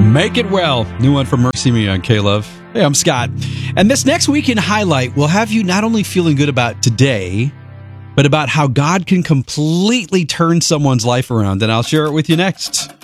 Make It Well. New one from Mercy Me on K-Love. Hey, I'm Scott. And this next Weekend Highlight will have you not only feeling good about today, but about how God can completely turn someone's life around. And I'll share it with you next.